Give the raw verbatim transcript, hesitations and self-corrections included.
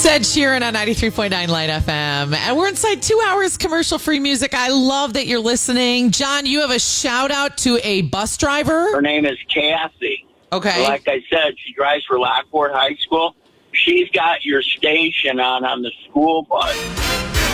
Ed Sheeran on ninety-three point nine Light F M. And we're inside two hours commercial-free music. I love that you're listening. John, you have a shout-out to a bus driver? Her name is Kathy. Okay. Like I said, she drives for Lockport High School. She's got your station on on the school bus.